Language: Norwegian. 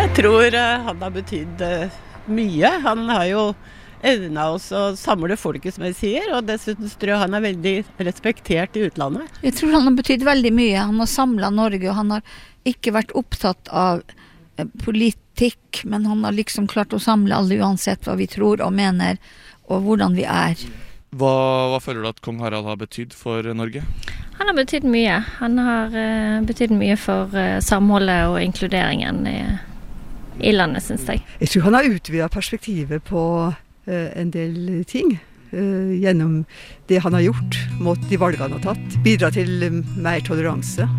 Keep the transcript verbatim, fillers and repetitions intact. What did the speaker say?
Jeg tror uh, han har betydd uh, mye. Han har jo evnet oss å samle folket, som jeg sier, og dessuten tror jeg han er veldig respektert i utlandet. Jeg tror han har betydd veldig mye. Han har samlet Norge, og han har ikke vært opptatt av uh, politikk, men han har liksom klart å samle alle uansett hva vi tror og mener, og hvordan vi er. Hva, hva føler du at kong Harald har betydd for Norge? Han har betydd mye. Han har uh, betydd mye for uh, samholdet og inkluderingen i, i landet, synes jeg. Jeg tror han har utvidet perspektivet på uh, en del ting uh, gjennom det han har gjort, mot de valgene han har tatt. Bidra til um, mer toleranse.